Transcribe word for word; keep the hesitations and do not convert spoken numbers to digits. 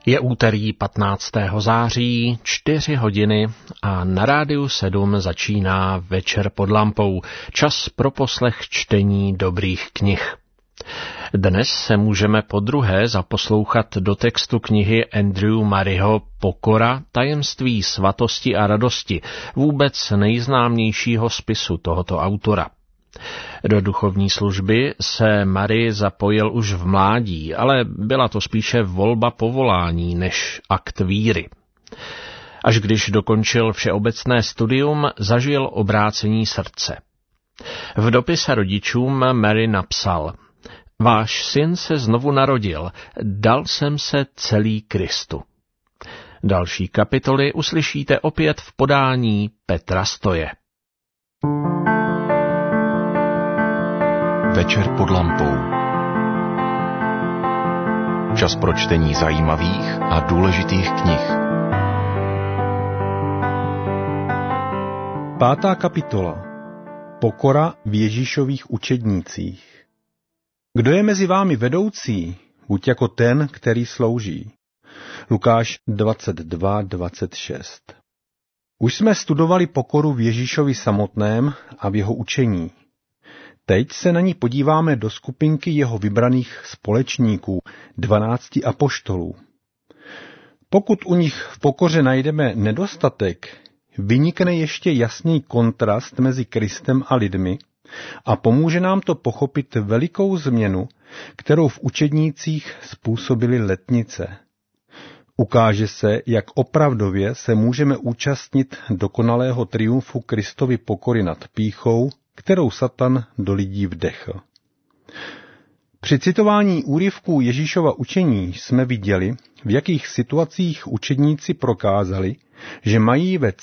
Je úterý patnáctého září, čtyři hodiny a na Rádiu sedm začíná Večer pod lampou, čas pro poslech čtení dobrých knih. Dnes se můžeme podruhé zaposlouchat do textu knihy Andrew Murrayho Pokora, tajemství svatosti a radosti, vůbec nejznámějšího spisu tohoto autora. Do duchovní služby se Murray zapojil už v mládí, ale byla to spíše volba povolání než akt víry. Až když dokončil všeobecné studium, zažil obrácení srdce. V dopise rodičům Murray napsal: Váš syn se znovu narodil, dal jsem se celý Kristu. Další kapitoly uslyšíte opět v podání Petra Stoje. Večer pod lampou. Čas pro čtení zajímavých a důležitých knih. Pátá kapitola. Pokora v Ježíšových učednících. Kdo je mezi vámi vedoucí, buď jako ten, který slouží. Lukáš dvacet dva dvacet šest. Už jsme studovali pokoru v Ježíšovi samotném a v jeho učení. Teď se na ní podíváme do skupinky jeho vybraných společníků, dvanácti apoštolů. Pokud u nich v pokoře najdeme nedostatek, vynikne ještě jasný kontrast mezi Kristem a lidmi a pomůže nám to pochopit velikou změnu, kterou v učednících způsobily letnice. Ukáže se, jak opravdově se můžeme účastnit dokonalého triumfu Kristovy pokory nad pýchou, kterou Satan do lidí vdechl. Při citování úryvků Ježíšova učení jsme viděli, v jakých situacích učedníci prokázali, že mají ve